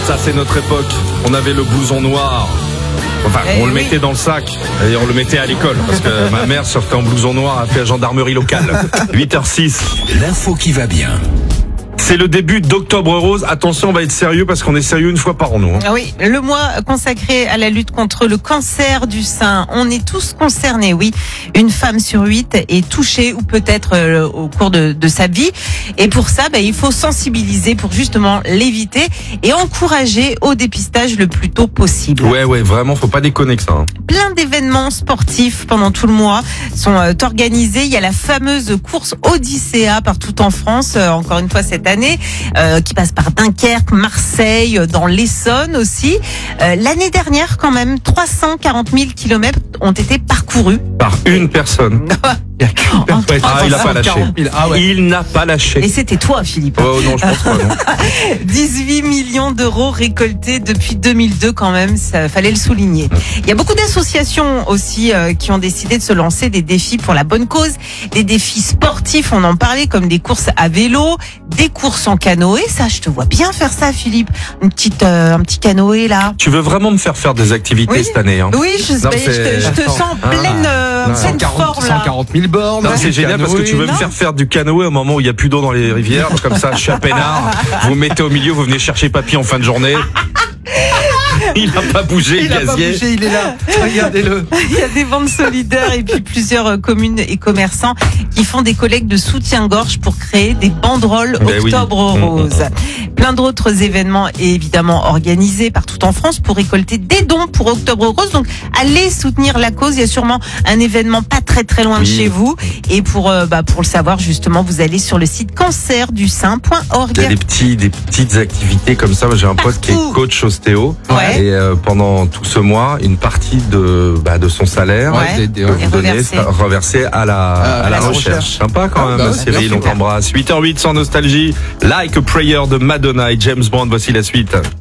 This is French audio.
Ça, c'est notre époque. On avait le blouson noir. Enfin, on le mettait dans le sac et on le mettait à l'école parce que ma mère sortait en blouson noir, a fait la gendarmerie locale. 8h06. L'info qui va bien. C'est le début d'Octobre Rose. Attention, on va être sérieux parce qu'on est sérieux une fois par an, nous. Oui, le mois consacré à la lutte contre le cancer du sein. On est tous concernés, oui. Une femme sur 8 est touchée ou peut-être au cours de sa vie. Et pour ça, il faut sensibiliser pour justement l'éviter et encourager au dépistage le plus tôt possible. Ouais, vraiment, faut pas déconner que ça. Plein d'événements sportifs pendant tout le mois sont organisés. Il y a la fameuse course Odyssea partout en France, encore une fois cette année, qui passe par Dunkerque, Marseille, dans l'Essonne aussi. L'année dernière, quand même, 340 000 kilomètres ont été parcourus. Par une personne. Il n'a pas lâché. Il n'a pas lâché. Et c'était toi, Philippe. Oh non, je pense pas, non. 18 millions d'euros récoltés depuis 2002 quand même, ça fallait le souligner. Il y a beaucoup d'associations aussi qui ont décidé de se lancer des défis pour la bonne cause, des défis sportifs, on en parlait, comme des courses à vélo, des courses en canoë. Ça, je te vois bien faire ça, Philippe. Un petit canoë là. Tu veux vraiment me faire des activités cette année, hein? Oui, je te sens en pleine forme là. 140 000 bornes. Non, c'est génial parce que tu veux me faire du canoë au moment où il n'y a plus d'eau dans les rivières. Comme ça, je suis à peinard. Vous me mettez au milieu, vous venez chercher papy en fin de journée. Il n'a pas bougé, il est là. Regardez-le. Il y a des ventes solidaires et puis plusieurs communes et commerçants qui font des collectes de soutien-gorge pour créer des banderoles Octobre Rose. Plein d'autres événements évidemment organisés partout en France pour récolter des dons pour Octobre Rose. Donc allez soutenir la cause. Il y a sûrement un événement pas très loin de chez vous. Et pour le savoir justement, vous allez sur le site cancerdusein.org. Il y a des petites activités comme ça. Moi, j'ai un pote qui est coach ostéo. Ouais. Et pendant tout ce mois, une partie de son salaire reversée à la recherche. Sympa quand même, Cyril, on t'embrasse. 8h08 sans nostalgie. Like a Prayer de Madonna et James Bond, voici la suite.